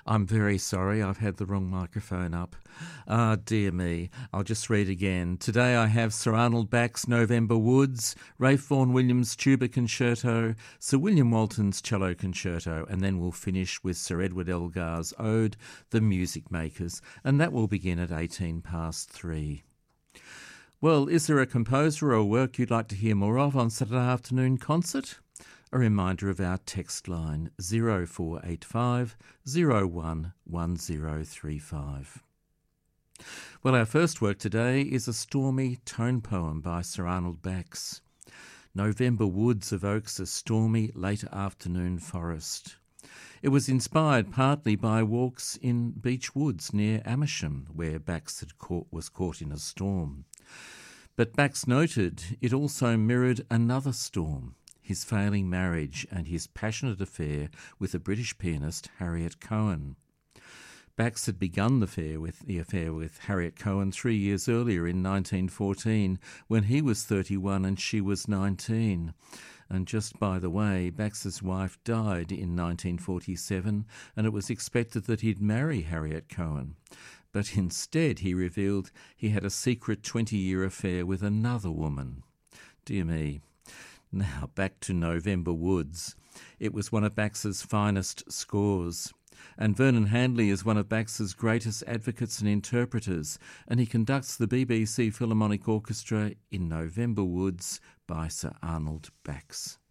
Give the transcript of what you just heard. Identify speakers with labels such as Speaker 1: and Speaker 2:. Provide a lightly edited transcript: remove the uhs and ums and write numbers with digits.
Speaker 1: I'm very sorry, I've had the wrong microphone up. Ah, dear me. I'll just read again. Today I have Sir Arnold Bax' November Woods, Ralph Vaughan Williams' Tuba Concerto, Sir William Walton's Cello Concerto, and then we'll finish with Sir Edward Elgar's Ode, The Music Makers, and that will begin at 3:18. Well, is there a composer or work you'd like to hear more of on Saturday afternoon concert? A reminder of our text line 0485 011035. Well, our first work today is a stormy tone poem by Sir Arnold Bax. November Woods evokes a stormy late afternoon forest. It was inspired partly by walks in beech woods near Amersham, where Bax was caught in a storm. But Bax noted it also mirrored another storm, his failing marriage and his passionate affair with the British pianist Harriet Cohen. Bax had begun the affair with Harriet Cohen 3 years earlier in 1914, when he was 31 and she was 19. And just by the way, Bax's wife died in 1947, and it was expected that he'd marry Harriet Cohen. But instead he revealed he had a secret 20-year affair with another woman. Dear me. Now back to November Woods. It was one of Bax's finest scores. And Vernon Handley is one of Bax's greatest advocates and interpreters, and he conducts the BBC Philharmonic Orchestra in November Woods by Sir Arnold Bax.